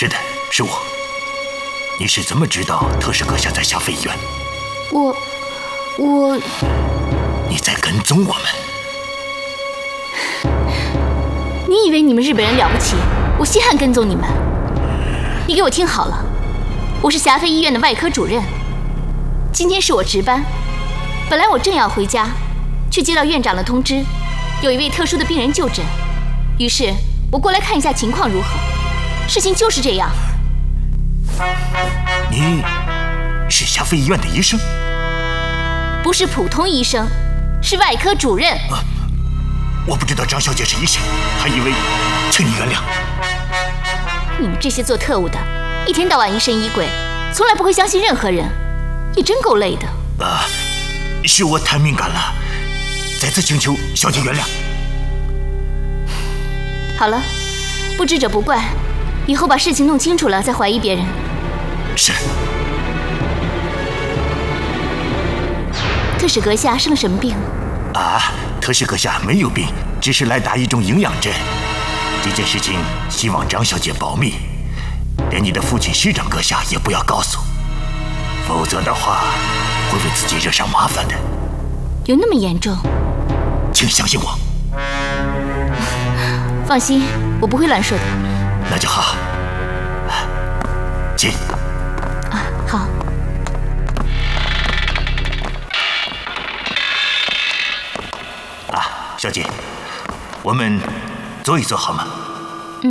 是的，是我。你是怎么知道特使阁下在霞飞医院？ 我…… 你在跟踪我们？ 你以为你们日本人了不起？我稀罕跟踪你们。你给我听好了，我是霞飞医院的外科主任。今天是我值班，本来我正要回家，却接到院长的通知，有一位特殊的病人就诊。于是我过来看一下情况如何。事情就是这样。 你是霞飞医院的医生？ 不是普通医生，是外科主任。 我不知道张小姐是医生，还以为……请你原谅。 你们这些做特务的，一天到晚疑神疑鬼，从来不会相信任何人，也真够累的。 是我太敏感了，再次请求小姐原谅。 好了，不知者不怪，以后把事情弄清楚了再怀疑别人。 是。 特使阁下生了什么病？ 特使阁下没有病，只是来打一种营养针。这件事情希望张小姐保密，连你的父亲师长阁下也不要告诉，否则的话会为自己惹上麻烦的。 有那么严重？ 请相信我。 放心，我不会乱说的。 那就好。请。 好。 小姐，我们坐一坐好吗？